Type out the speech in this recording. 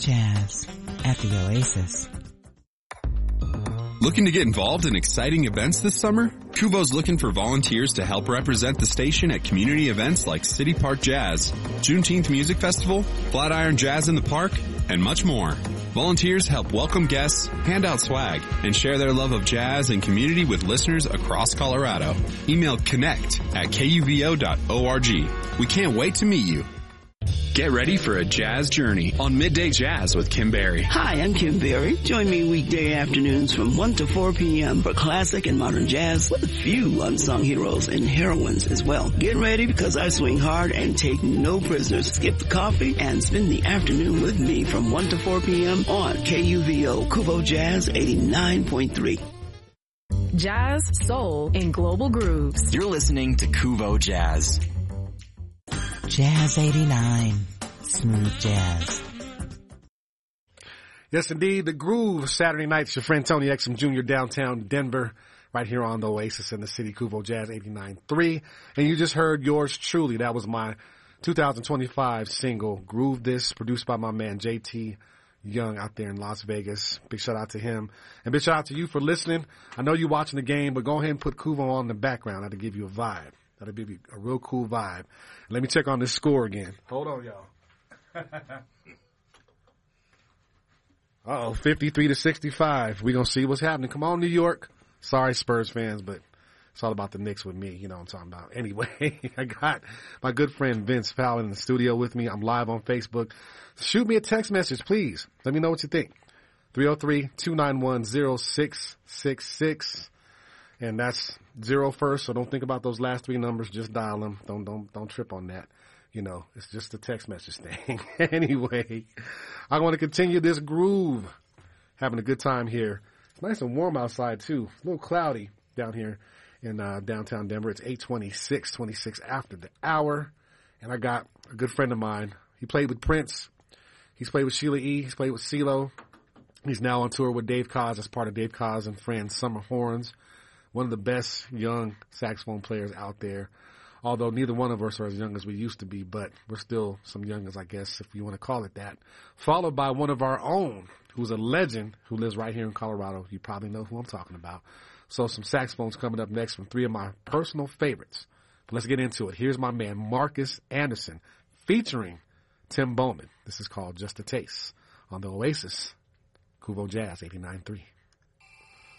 Jazz at the Oasis. Looking to get involved in exciting events this summer? Kuvo's looking for volunteers to help represent the station at community events like City Park Jazz, Juneteenth Music Festival, Flatiron Jazz in the Park, and much more. Volunteers help welcome guests, hand out swag, and share their love of jazz and community with listeners across Colorado. Email connect@kuvo.org. We can't wait to meet you. Get ready for a jazz journey on Midday Jazz with Kim Berry. Hi, I'm Kim Berry. Join me weekday afternoons from 1 to 4 p.m. for classic and modern jazz with a few unsung heroes and heroines as well. Get ready because I swing hard and take no prisoners. Skip the coffee and spend the afternoon with me from 1 to 4 p.m. on KUVO Kuvo Jazz 89.3. Jazz, soul, and global grooves. You're listening to Kuvo Jazz. Jazz 89. Smooth jazz. Yes, indeed. The Groove, Saturday nights. Your friend Tony Exum Jr. downtown Denver, right here on the Oasis in the city, Kuvo Jazz 89.3. And you just heard yours truly. That was my 2025 single, Groove This, produced by my man JT Young out there in Las Vegas. Big shout out to him. And big shout out to you for listening. I know you're watching the game, but go ahead and put Kuvo on in the background. That'll give you a vibe. That'll give you a real cool vibe. Let me check on this score again. Hold on, y'all. 53-65. We're going to see what's happening. Come on, New York. Sorry, Spurs fans, but it's all about the Knicks with me. You know what I'm talking about. Anyway, I got my good friend Vince Fallon in the studio with me. I'm live on Facebook. Shoot me a text message, please. Let me know what you think. 303-291-0666. And that's 0 first, so don't think about those last 3 numbers. Just dial them. Don't trip on that. You know, it's just a text message thing. Anyway, I want to continue this groove. Having a good time here. It's nice and warm outside, too. It's a little cloudy down here in downtown Denver. It's 26 after the hour. And I got a good friend of mine. He played with Prince. He's played with Sheila E. He's played with CeeLo. He's now on tour with Dave Koz as part of Dave Koz and Friends Summer Horns. One of the best young saxophone players out there, although neither one of us are as young as we used to be, but we're still some youngers, I guess, if you want to call it that. Followed by one of our own, who's a legend, who lives right here in Colorado. You probably know who I'm talking about. So some saxophones coming up next from 3 of my personal favorites. But let's get into it. Here's my man, Marcus Anderson, featuring Tim Bowman. This is called Just a Taste on the Oasis, Kuvo Jazz 89.3.